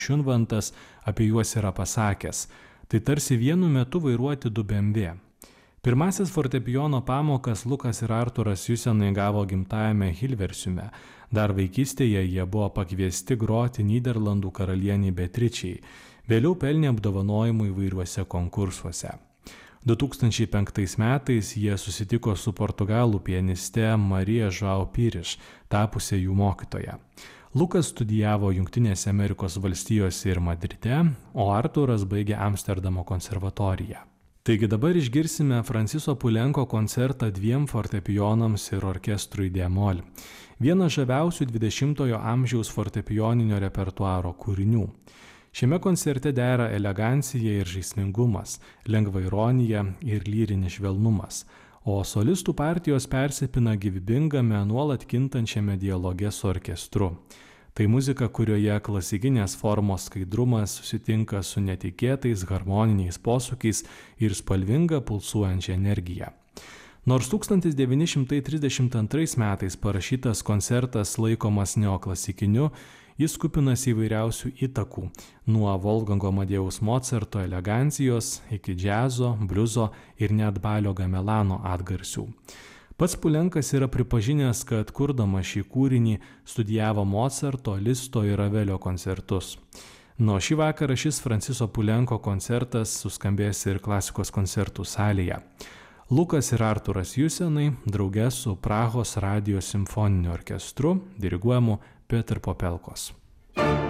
Šunvantas apie juos yra pasakęs: tai tarsi vienu metu vairuoti 2 BMW. Pirmasis fortepijono pamokas Lukas ir Arturas Jusenai gavo gimtajame Hilversiume. Dar vaikystėje jie buvo pakviesti groti Nyderlandų karalieniai Beatričiai. Vėliau pelnė apdovanojimų įvairiuose konkursuose. 2005 metais jie susitiko su portugalų pianiste Marija João Pires, tapusia jų mokytoja. Lukas studijavo Jungtinėse Amerikos valstijose ir Madride, o Arturas baigė Amsterdamo konservatoriją. Taigi dabar išgirsime Franciso Poulenco koncertą 2 fortepijonams ir orkestrui d-mol. Vienas žaviausių 20-ojo amžiaus fortepijoninio repertuaro kūrinių. Šiame koncerte dera elegancija ir žaismingumas, lengva ironija ir lyrinis švelnumas, o solistų partijos persipina gyvybingame, nuolat kintančiame dialoge su orkestru. Tai muzika, kurioje klasikinės formos skaidrumas susitinka su netikėtais harmoniniais posūkiais ir spalvinga pulsuojančia energija. Nors 1932 metais parašytas koncertas laikomas neoklasikiniu, jis kupinas įvairiausių įtakų, nuo Wolfgango Amadėjaus Mocarto elegancijos iki džiazo, bliuzo ir net Balio gamelano atgarsių. Pats Poulencas yra pripažinęs, kad kurdamas šį kūrinį studijavo Mocarto, Listo ir Ravelio koncertus. Nuo šį vakarą šis Franciso Poulenco koncertas suskambės ir klasikos koncertų salėje. Lukas ir Arturas Jusenai drauge su Prahos radijo simfoniniu orkestru diriguojamu Petr Popelkos.